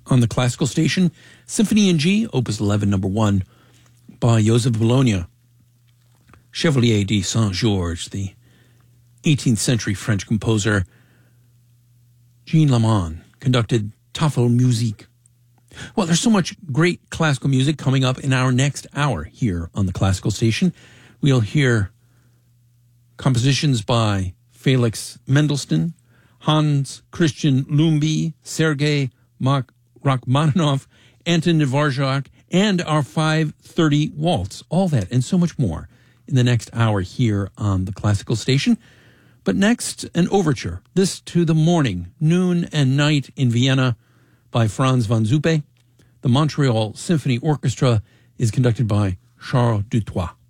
On the classical station, Symphony in G, Opus 11, number 1, by Joseph Bologna, Chevalier de Saint-Georges, the 18th century French composer. Jean Lamont conducted Tafelmusik. Well, there's so much great classical music coming up in our next hour here on the classical station. We'll hear compositions by Felix Mendelssohn, Hans Christian Lumby, Sergei Rachmaninoff, Anton Dvorak, and our 5:30 waltz. All that and so much more in the next hour here on the classical station. But next, an overture, this to the morning, noon and night in Vienna by Franz von Zuppe. The Montreal Symphony Orchestra is conducted by Charles Dutoit.